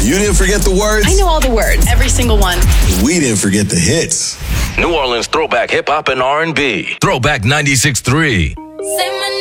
You didn't forget the words? I know all the words, every single one. We didn't forget the hits. New Orleans throwback hip hop and R&B. Throwback 96.3.